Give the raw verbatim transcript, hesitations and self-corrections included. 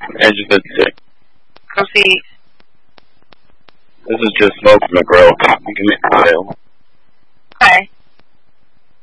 Edge fifty-six. Proceed. This is just smoke from the grill. You can make the sale. Okay.